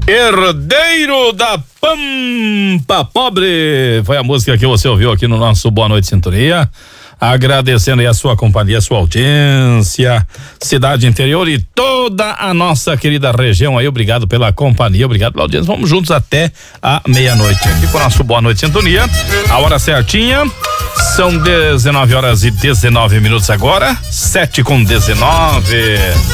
Herdeiro da Pampa Pobre foi a música que você ouviu aqui no nosso Boa Noite Sintonia. Agradecendo aí a sua companhia, a sua audiência, cidade interior e toda a nossa querida região aí. Obrigado pela companhia, obrigado pela audiência. Vamos juntos até a meia-noite aqui com o nosso Boa Noite Sintonia. A hora certinha são 19h19 agora, 7:19.